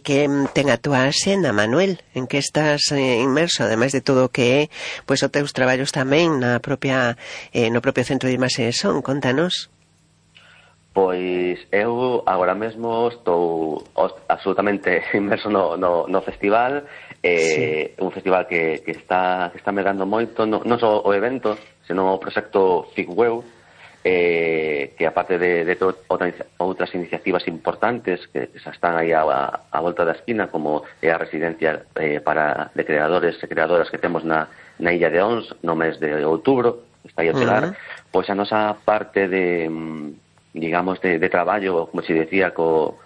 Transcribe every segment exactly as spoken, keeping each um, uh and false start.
que ten a túa xenda, Manuel, en que estás eh, inmerso, ademais de todo o que é pois os teus traballos tamén na propia eh, no propio Centro de Imaxe e Son, contanos. Pois eu agora mesmo estou absolutamente inmerso no, no, no festival, eh, sí. Un festival que, que está que está medando moito, no, non só o evento, senón o proxecto FIGWEU, eh, que aparte de, de to, outra, outras iniciativas importantes que xa están aí a, a volta da esquina, como é a residencia eh, para de creadores e creadoras que temos na, na Illa de Ons no mes de outubro, está aí a chegar, uh -huh. Pois a nosa parte de... digamos, de, de traballo, como se decía, co,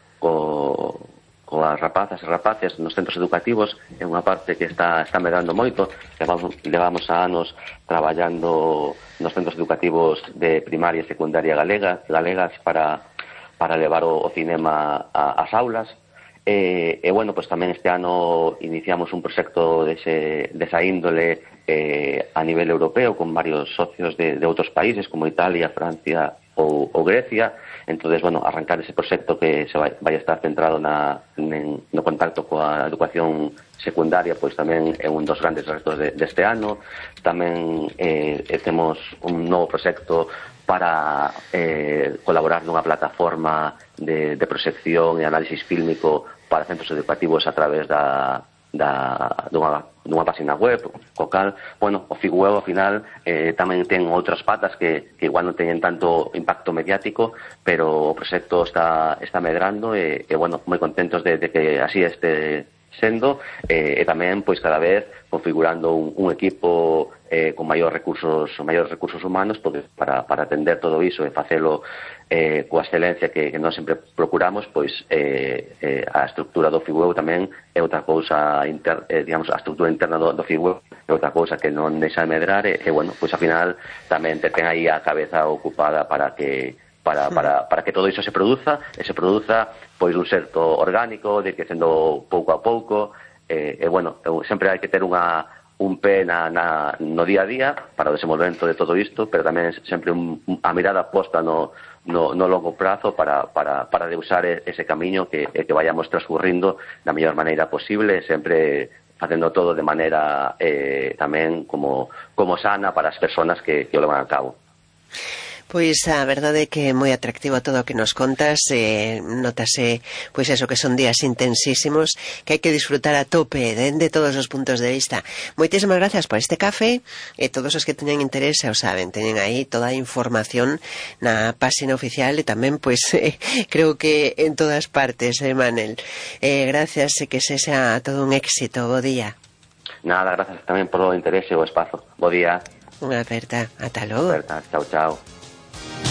co, co as rapazas e rapaces nos centros educativos, é unha parte que está, está medando moito. Levamos, levamos a anos traballando nos centros educativos de primaria e secundaria galega, galegas para, para levar o, o cinema a, ás aulas. E, e, bueno, pues tamén este ano iniciamos un proxecto dese, desa índole eh, a nivel europeo, con varios socios de, de outros países, como Italia, Francia ou, ou Grecia. Entonces, bueno, arrancar ese proxecto que se vai, vai a estar centrado na, en, no contacto coa educación secundaria, pois tamén é un dos grandes retos de, deste ano. Tamén eh, temos un novo proxecto para eh, colaborar nunha plataforma de, de proxección e análisis fílmico para centros educativos a través da, da dunha, dunha página web, co cal, bueno, o FIGWEU ao final eh, tamén ten outras patas que, que igual non teñen tanto impacto mediático, pero o proxecto está, está medrando e, e, bueno, moi contentos de, de que así este sendo, eh, e tamén, pois, cada vez configurando un, un equipo eh, con maiores recursos maiores recursos humanos, porque para, para atender todo iso e facelo eh, coa excelencia que, que nós sempre procuramos, pois eh, eh, a estructura do FIGWEU tamén é outra cousa inter, eh, digamos, a estructura interna do, do FIGWEU é outra cousa que non deixa de medrar e, e bueno, pois ao final tamén te ten aí a cabeza ocupada para que para, para, para que todo iso se produza e se produza pois un xerto orgánico, de que sendo pouco a pouco, e, e bueno, sempre hai que ter unha un pé na, na, no día a día para o desenvolvemento de todo isto, pero tamén sempre un, a mirada posta no, no, no longo prazo para, para, para de usar ese camiño que, que vayamos transcurrindo da mellor maneira posible, sempre facendo todo de maneira eh, tamén como, como sana para as persoas que, que o levan a cabo. Pois a verdade é que é moi atractivo todo o que nos contas, eh, notase pois eso, que son días intensísimos, que hai que disfrutar a tope de, de todos os puntos de vista. Moitísimas gracias por este café, e todos os que teñen interés, xa o saben, teñen aí toda a información na páxina oficial e tamén, pois, eh, creo que en todas partes, eh, Manel. Eh, gracias e que se xa todo un éxito. Bo día. Nada, gracias tamén por o interés e o espazo. Bo día. Unha aperta. Ata logo. Aperta. Chao, chao.